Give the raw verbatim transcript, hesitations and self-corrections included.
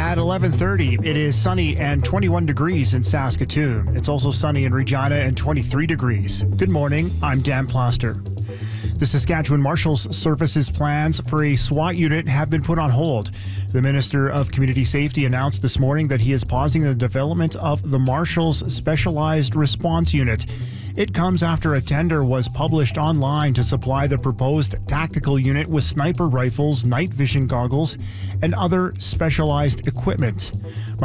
At eleven thirty, it is sunny and twenty-one degrees in Saskatoon. It's also sunny in Regina and twenty-three degrees. Good morning, I'm Dan Plaster. The Saskatchewan Marshals Service's plans for a SWAT unit have been put on hold. The Minister of Community Safety announced this morning that he is pausing the development of the Marshals Specialized Response Unit. It comes after a tender was published online to supply the proposed tactical unit with sniper rifles, night vision goggles, and other specialized equipment.